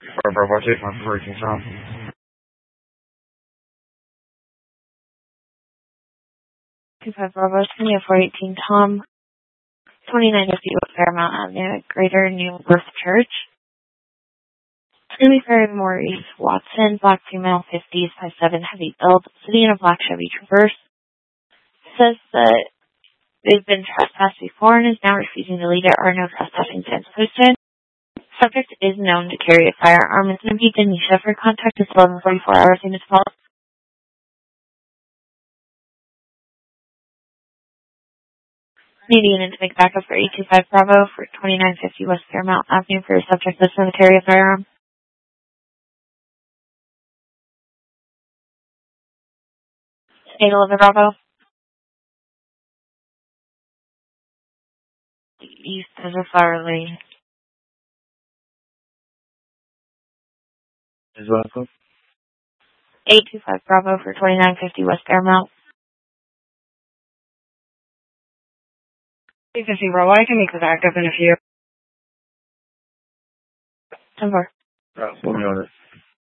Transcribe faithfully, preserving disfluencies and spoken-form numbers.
Barbara, what's it from working from? two five Bravo, Kenya four eighteen Tom, twenty-nine fifty West Fairmount Avenue at Greater New Birth Church. Timmy Ferry Maurice Watson, black female, fifties, five seven, heavy build, sitting in a black Chevy Traverse. Says that they've been trespassed before and is now refusing to leave. There are no trespassing signs posted. Subject is known to carry a firearm. It's going to be Denisha. For contact is eleven forty-four hours in this call. Needing to make backup for eight two five Bravo for twenty-nine fifty West Fairmount Avenue for a subject that's going to carry a firearm. eight eleven Bravo. East of the Flower Lane. Is welcome. eight two five Bravo for twenty-nine fifty West Fairmount. eight fifty Bravo, I can make this active in a few. ten four. Right, we'll be on it.